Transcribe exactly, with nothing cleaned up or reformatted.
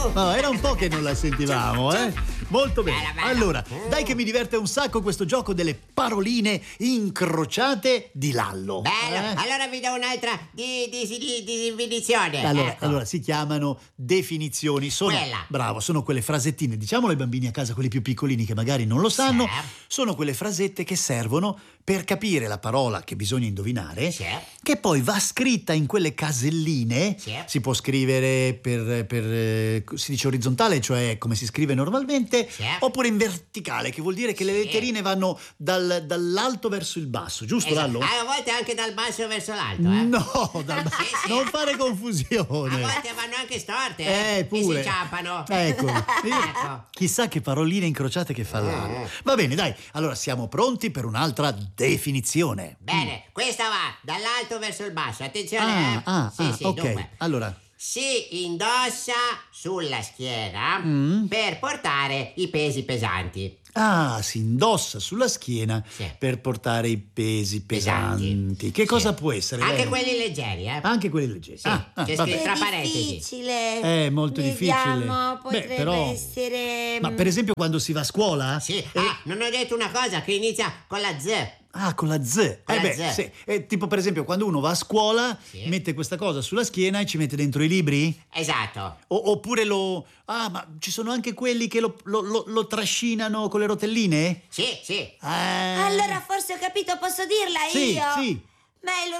No, era un po' che non la sentivamo, eh? Molto bene. Allora, dai che mi diverte un sacco questo gioco delle paroline incrociate di Lallo. Bello, eh? allora vi do un'altra di, di, di, di definizione. Allora, ecco. allora, si chiamano definizioni. Sono, Quella. bravo, sono quelle frasettine, diciamolo ai bambini a casa, quelli più piccolini che magari non lo sanno. Sì. Sono quelle frasette che servono per capire la parola che bisogna indovinare, Sì. che poi va scritta in quelle caselline. Sì. Si può scrivere per, per eh, si dice orizzontale, cioè come si scrive normalmente, Sì. oppure in verticale, che vuol dire che le Sì. letterine vanno dal- dall'alto verso il basso, giusto Esatto. Lallo? Ah, a volte anche dal basso verso l'alto, eh? No, dal- Sì, sì. non fare A confusione. volte vanno anche storte, Eh, eh? pure. E si inciampano. Ecco. Ecco. Chissà che paroline incrociate che fa Lallo. Mm. Va bene, dai. Allora siamo pronti per un'altra definizione. Bene, questa va dall'alto verso il basso. Attenzione, Ah, eh. ah, sì, ah, sì, ok. dunque. Allora, Si indossa sulla schiena Mm. per portare i pesi pesanti. ah, si indossa sulla schiena Sì. per portare i pesi Pesanti. pesanti. Che Sì. cosa può essere? Anche Lei? quelli leggeri, eh? Anche quelli leggeri. Sì, Ah, ah, c'è vabbè. scritto tra È parentesi. difficile. È molto difficile. Vediamo, Beh, potrebbe però- essere. Ma per esempio quando si va a scuola? Sì, eh, ah, non ho detto una cosa che inizia con la Z. Ah, con la Z. Con eh la beh, Z. sì. Eh, tipo per esempio quando uno va a scuola, Sì. mette questa cosa sulla schiena e ci mette dentro i libri? Esatto. O- oppure lo... Ah, ma ci sono anche quelli che lo, lo- lo- lo trascinano con le rotelline? Sì, sì. Eh... Allora forse ho capito, posso dirla Sì, io? sì. Ma è lo